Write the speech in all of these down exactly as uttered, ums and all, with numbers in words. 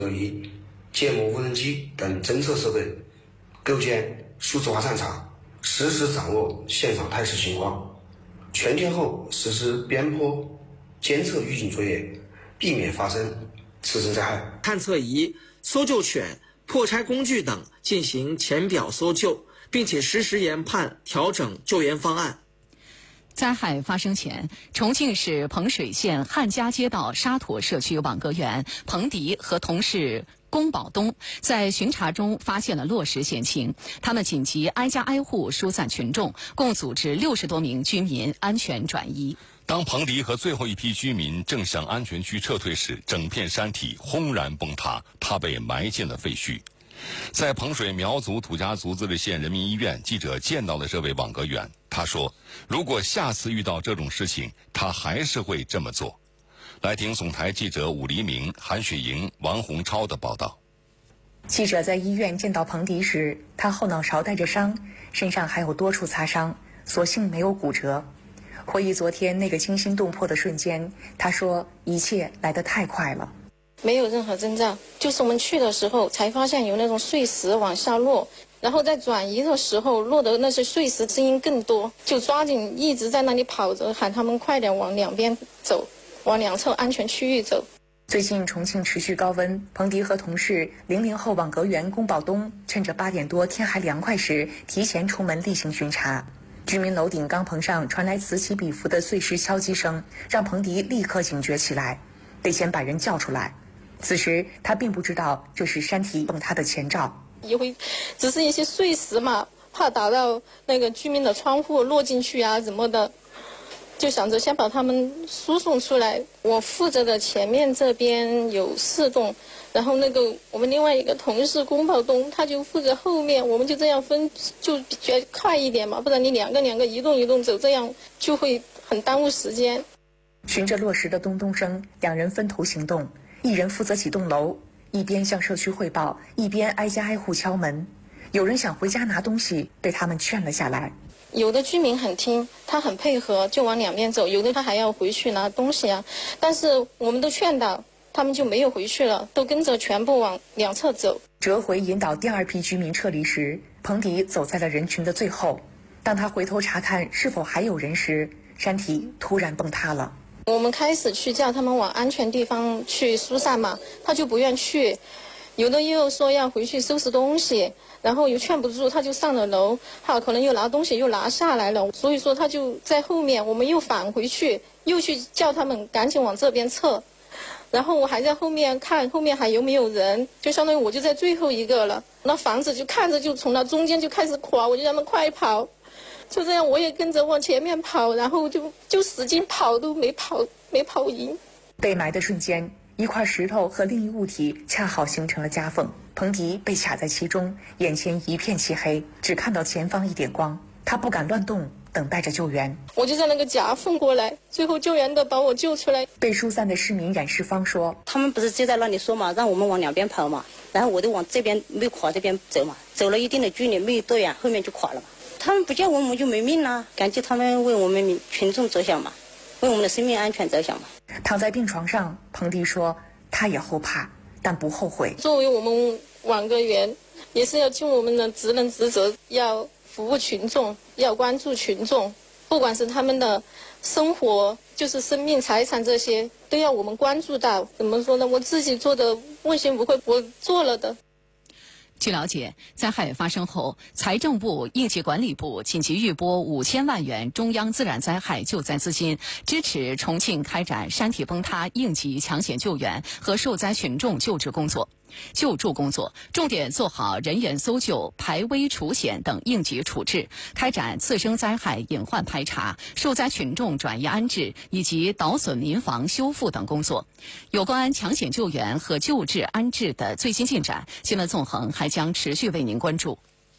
仪、建模无人机等侦测设备，构建数字化战场，实时掌握现场态势情况，全天候实施边坡监测预警作业，避免发生次生灾害。 探测仪、搜救犬、破拆工具等进行前表搜救，并且实时研判调整救援方案。 灾害发生前，重庆市彭水县汉家街道沙妥社区网格员彭迪和同事龚宝东在巡查中发现了落石险情，他们紧急挨家挨户疏散群众，共组织六十多名居民安全转移。 当彭迪和最后一批居民正向安全区撤退时，整片山体轰然崩塌，他被埋进了废墟。在彭水苗族土家族自治县人民医院，记者见到了这位网格员。他说，如果下次遇到这种事情，他还是会这么做。来听总台记者武黎明、韩雪莹、王洪超的报道。 记者在医院见到彭迪时，他后脑勺带着伤，身上还有多处擦伤，所幸没有骨折。回忆昨天那个惊心动魄的瞬间，他说一切来得太快了， 没有任何征兆，就是我们去的时候才发现有那种碎石往下落，然后在转移的时候落的那些碎石声音更多，就抓紧一直在那里跑着，喊他们快点往两边走，往两侧安全区域走。 最近重庆持续高温，彭迪和同事零零后网格员龚宝东趁着八点多天还凉快时，提前出门例行巡查。居民楼顶钢棚上传来此起彼伏的碎石敲击声，让彭迪立刻警觉起来，得先把人叫出来。此时他并不知道这是山体崩塌的前兆， 以为只是一些碎石嘛，怕打到那个居民的窗户落进去啊怎么的，就想着先把他们输送出来。我负责的前面这边有四栋，然后那个我们另外一个同事龚宝东他就负责后面，我们就这样分，就觉得快一点嘛，不然你两个两个移动移动走，这样就会很耽误时间。 循着落石的咚咚声，两人分头行动，一人负责几栋楼，一边向社区汇报，一边挨家挨户敲门。有人想回家拿东西，被他们劝了下来。 有的居民很听，他很配合，就往两边走，有的他还要回去拿东西啊。但是我们都劝导，他们就没有回去了，都跟着全部往两侧走。 折回引导第二批居民撤离时，彭迪走在了人群的最后。当他回头查看是否还有人时，山体突然崩塌了。 我们开始去叫他们往安全地方去疏散嘛，他就不愿去，有的又说要回去收拾东西，然后又劝不住，他就上了楼，他可能又拿东西又拿下来了，所以说他就在后面，我们又返回去，又去叫他们赶紧往这边撤，然后我还在后面看后面还有没有人，就相当于我就在最后一个了，那房子就看着就从那中间就开始垮，我就让他们快跑。就这样，我也跟着往前面跑，然后就就使劲跑，都没跑没跑赢。 被埋的瞬间，一块石头和另一物体恰好形成了夹缝，彭迪被卡在其中，眼前一片漆黑，只看到前方一点光。他不敢乱动，等待着救援。 我就在那个夹缝过来，最后救援的把我救出来。 被疏散的市民冉世芳说：“ 他们不是就在那里说嘛，让我们往两边跑嘛，然后我就往这边没垮这边走嘛，走了一定的距离，没有多远，后面就垮了嘛。他们不叫我们就没命了，感谢他们为我们群众着想嘛，为我们的生命安全着想嘛。” 躺在病床上，彭迪说他也后怕，但不后悔。 作为我们网格员，也是要尽我们的职能职责，要服务群众，要关注群众，不管是他们的生活，就是生命财产这些，都要我们关注到。怎么说呢？我自己做的问心无愧，我做了的。 据了解，灾害发生后，财政部、应急管理部紧急预拨五千万元中央自然灾害救灾资金，支持重庆开展山体崩塌应急抢险救援和受灾群众救治工作。救助工作重点做好人员搜救、排危除险等应急处置，开展次生灾害隐患排查、受灾群众转移安置以及倒损民房修复等工作。有关抢险救援和救治安置的最新进展，新闻纵横还将持续为您关注。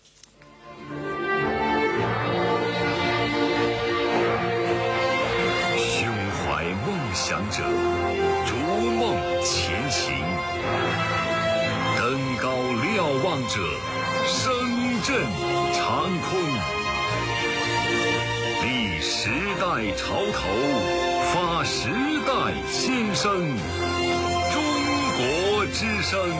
胸怀梦想者，逐梦前行。登高瞭望者，声震长空。立时代潮头，发时代新生。中国之声。